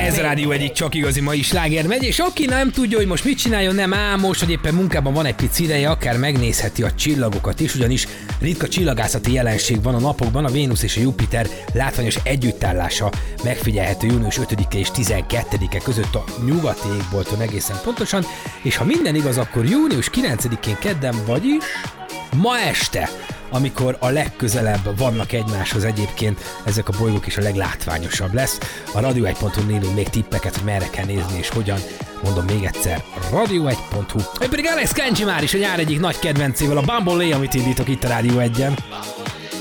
Ez a Rádió egyik csak igazi mai sláger megy, és aki nem tudja, hogy most mit csináljon, nem álmos, hogy éppen munkában van egy pici ideje, akár megnézheti a csillagokat is, ugyanis ritka csillagászati jelenség van a napokban, a Vénusz és a Jupiter látványos együttállása megfigyelhető június 5-e és 12-e között a nyugati égbolton egészen pontosan, és ha minden igaz, akkor június 9-én kedden, vagyis ma este, amikor a legközelebb vannak egymáshoz egyébként ezek a bolygók, és a leglátványosabb lesz. A radio1.hu írunk még tippeket, hogy merre kell nézni és hogyan. Mondom még egyszer, radio1.hu. Én pedig Alex Kenji már is a nyár egyik nagy kedvencével, a Bumble, amit indítok itt a Rádió 1-en.